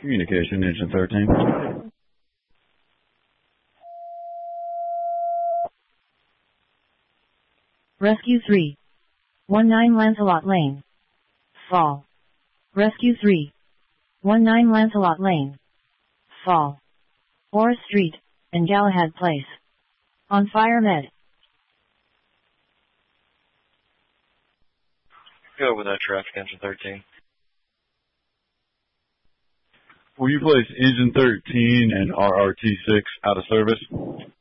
Communication, Engine 13. Rescue 3. 19 Lancelot Lane. Fall. Rescue 3. 19 Lancelot Lane. Fall. Orris Street, and Galahad Place. On fire med. Go with that traffic, Engine 13. Will you place Engine 13 and RRT6 out of service?